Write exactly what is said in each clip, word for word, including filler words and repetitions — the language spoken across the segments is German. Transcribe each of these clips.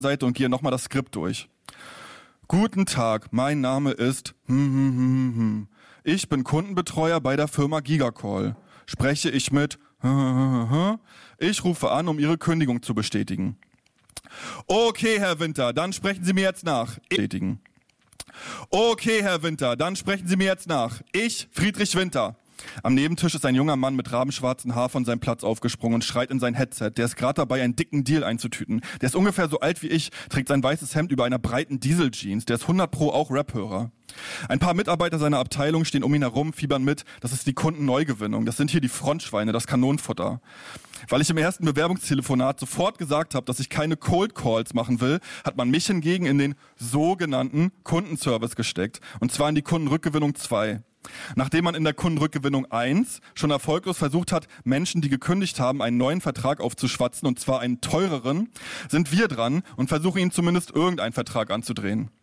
Seite und gehe nochmal das Skript durch. Guten Tag, mein Name ist hm, hm, hm, hm. Ich bin Kundenbetreuer bei der Firma Gigacall. Spreche ich mit Ich rufe an, um Ihre Kündigung zu bestätigen. Okay, Herr Winter, dann sprechen Sie mir jetzt nach. Bestätigen. Okay, Herr Winter, dann sprechen Sie mir jetzt nach. Ich, Friedrich Winter. Am Nebentisch ist ein junger Mann mit rabenschwarzem Haar von seinem Platz aufgesprungen und schreit in sein Headset. Der ist gerade dabei, einen dicken Deal einzutüten. Der ist ungefähr so alt wie ich, trägt sein weißes Hemd über einer breiten Diesel-Jeans. Der ist hundert Pro auch Rap-Hörer. Ein paar Mitarbeiter seiner Abteilung stehen um ihn herum, fiebern mit. Das ist die Kundenneugewinnung. Das sind hier die Frontschweine, das Kanonenfutter. Weil ich im ersten Bewerbungstelefonat sofort gesagt habe, dass ich keine Cold Calls machen will, hat man mich hingegen in den sogenannten Kundenservice gesteckt. Und zwar in die Kundenrückgewinnung zwei. Nachdem man in der Kundenrückgewinnung eins schon erfolglos versucht hat, Menschen, die gekündigt haben, einen neuen Vertrag aufzuschwatzen, und zwar einen teureren, sind wir dran und versuchen ihnen zumindest irgendeinen Vertrag anzudrehen.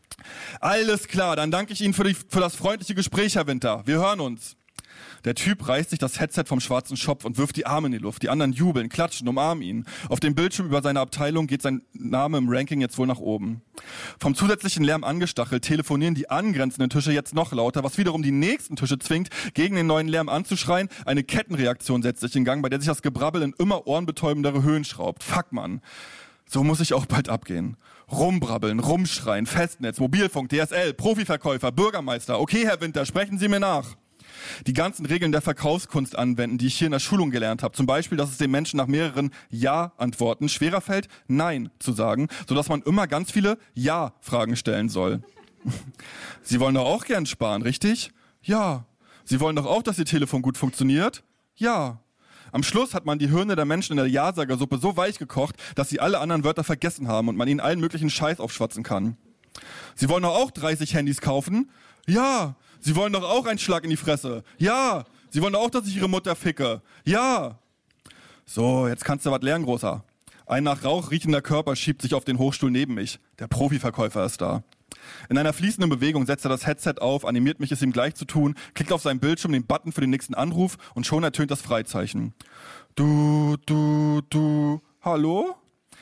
Alles klar, dann danke ich Ihnen für, die, für das freundliche Gespräch, Herr Winter. Wir hören uns. Der Typ reißt sich das Headset vom schwarzen Schopf und wirft die Arme in die Luft. Die anderen jubeln, klatschen, umarmen ihn. Auf dem Bildschirm über seine Abteilung geht sein Name im Ranking jetzt wohl nach oben. Vom zusätzlichen Lärm angestachelt telefonieren die angrenzenden Tische jetzt noch lauter, was wiederum die nächsten Tische zwingt, gegen den neuen Lärm anzuschreien. Eine Kettenreaktion setzt sich in Gang, bei der sich das Gebrabbel in immer ohrenbetäubendere Höhen schraubt. Fuck, Mann. So muss ich auch bald abgehen. Rumbrabbeln, rumschreien, Festnetz, Mobilfunk, D S L, Profiverkäufer, Bürgermeister. Okay, Herr Winter, sprechen Sie mir nach. Die ganzen Regeln der Verkaufskunst anwenden, die ich hier in der Schulung gelernt habe. Zum Beispiel, dass es den Menschen nach mehreren Ja-Antworten schwerer fällt, Nein zu sagen, sodass man immer ganz viele Ja-Fragen stellen soll. Sie wollen doch auch gern sparen, richtig? Ja. Sie wollen doch auch, dass Ihr Telefon gut funktioniert? Ja. Am Schluss hat man die Hirne der Menschen in der Ja-Sagersuppe so weich gekocht, dass sie alle anderen Wörter vergessen haben und man ihnen allen möglichen Scheiß aufschwatzen kann. Sie wollen doch auch dreißig Handys kaufen? Ja. Sie wollen doch auch einen Schlag in die Fresse? Ja. Sie wollen doch auch, dass ich Ihre Mutter ficke? Ja. So, jetzt kannst du was lernen, Großer. Ein nach Rauch riechender Körper schiebt sich auf den Hochstuhl neben mich. Der Profiverkäufer ist da. In einer fließenden Bewegung setzt er das Headset auf, animiert mich, es ihm gleich zu tun, klickt auf seinem Bildschirm den Button für den nächsten Anruf und schon ertönt das Freizeichen. Du, du, du, hallo?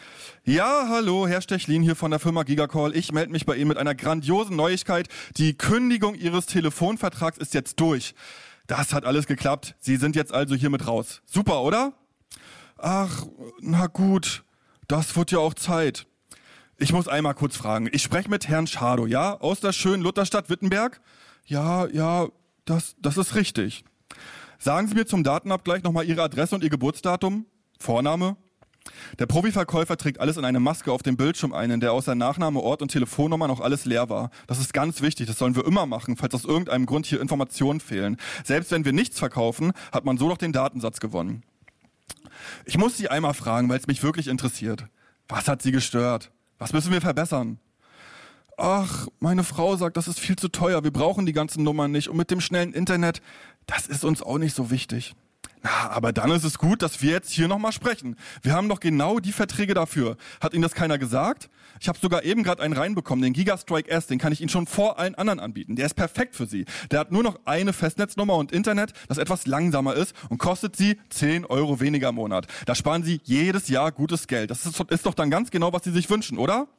Ja, hallo, Herr Stechlin hier von der Firma Gigacall. Ich melde mich bei Ihnen mit einer grandiosen Neuigkeit. Die Kündigung Ihres Telefonvertrags ist jetzt durch. Das hat alles geklappt. Sie sind jetzt also hiermit raus. Super, oder? Ach, na gut. Das wird ja auch Zeit. Ich muss einmal kurz fragen. Ich spreche mit Herrn Schadow, ja? Aus der schönen Lutherstadt Wittenberg? Ja, ja, das, das ist richtig. Sagen Sie mir zum Datenabgleich nochmal Ihre Adresse und Ihr Geburtsdatum? Vorname? Der Profiverkäufer trägt alles in eine Maske auf dem Bildschirm ein, in der außer Nachname, Ort und Telefonnummer noch alles leer war. Das ist ganz wichtig, das sollen wir immer machen, falls aus irgendeinem Grund hier Informationen fehlen. Selbst wenn wir nichts verkaufen, hat man so doch den Datensatz gewonnen. Ich muss Sie einmal fragen, weil es mich wirklich interessiert. Was hat Sie gestört? Was müssen wir verbessern? Ach, meine Frau sagt, das ist viel zu teuer, wir brauchen die ganzen Nummern nicht und mit dem schnellen Internet, das ist uns auch nicht so wichtig. Na, aber dann ist es gut, dass wir jetzt hier nochmal sprechen. Wir haben doch genau die Verträge dafür. Hat Ihnen das keiner gesagt? Ich habe sogar eben gerade einen reinbekommen, den Gigastrike S, den kann ich Ihnen schon vor allen anderen anbieten. Der ist perfekt für Sie. Der hat nur noch eine Festnetznummer und Internet, das etwas langsamer ist und kostet Sie zehn Euro weniger im Monat. Da sparen Sie jedes Jahr gutes Geld. Das ist, ist doch dann ganz genau, was Sie sich wünschen, oder?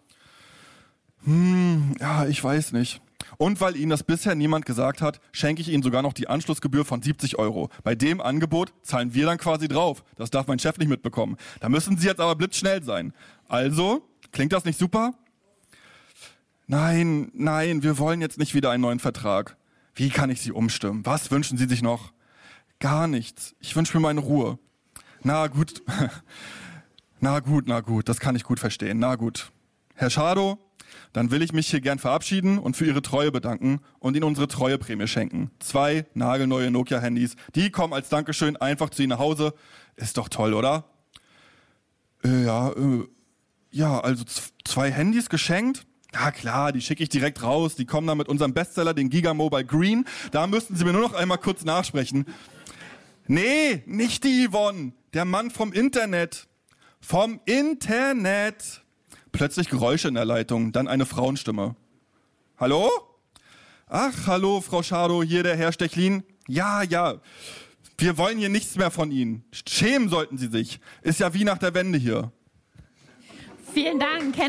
Hm, ja, ich weiß nicht. Und weil Ihnen das bisher niemand gesagt hat, schenke ich Ihnen sogar noch die Anschlussgebühr von siebzig Euro. Bei dem Angebot zahlen wir dann quasi drauf. Das darf mein Chef nicht mitbekommen. Da müssen Sie jetzt aber blitzschnell sein. Also, klingt das nicht super? Nein, nein, wir wollen jetzt nicht wieder einen neuen Vertrag. Wie kann ich Sie umstimmen? Was wünschen Sie sich noch? Gar nichts. Ich wünsche mir meine Ruhe. Na gut. Na gut, na gut. Das kann ich gut verstehen. Na gut. Herr Schadow, dann will ich mich hier gern verabschieden und für Ihre Treue bedanken und Ihnen unsere Treueprämie schenken. Zwei nagelneue Nokia-Handys, die kommen als Dankeschön einfach zu Ihnen nach Hause. Ist doch toll, oder? Äh, ja, äh, ja, also z- zwei Handys geschenkt? Ja klar, die schicke ich direkt raus. Die kommen dann mit unserem Bestseller, den Giga Mobile Green. Da müssten Sie mir nur noch einmal kurz nachsprechen. Nee, nicht die Yvonne. Der Mann vom Internet. Vom Internet. Plötzlich Geräusche in der Leitung, dann eine Frauenstimme. Hallo? Ach, hallo, Frau Schadow, hier der Herr Stechlin. Ja, ja, wir wollen hier nichts mehr von Ihnen. Schämen sollten Sie sich. Ist ja wie nach der Wende hier. Vielen Dank.